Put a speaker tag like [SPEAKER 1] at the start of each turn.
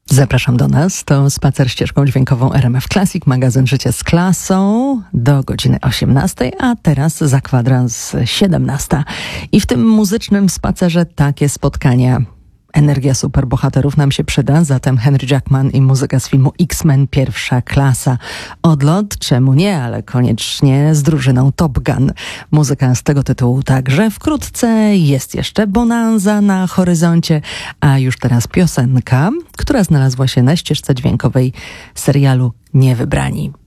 [SPEAKER 1] Zapraszam do nas. To spacer ścieżką dźwiękową RMF Classic, magazyn Życie z klasą do godziny 18, a teraz za kwadrans 17. I w tym muzycznym spacerze takie spotkania. Energia superbohaterów nam się przyda, zatem Henry Jackman i muzyka z filmu X-Men Pierwsza Klasa. Odlot, czemu nie, ale koniecznie z drużyną Top Gun. Muzyka z tego tytułu także. Wkrótce jest jeszcze bonanza na horyzoncie, a już teraz piosenka, która znalazła się na ścieżce dźwiękowej serialu Niewybrani.